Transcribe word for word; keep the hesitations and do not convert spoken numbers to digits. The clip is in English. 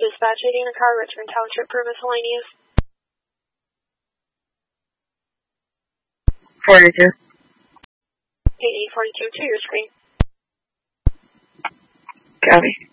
Dispatch eighty in a car, Richmond Township for miscellaneous. forty-two. eighty forty-two to your screen. Copy.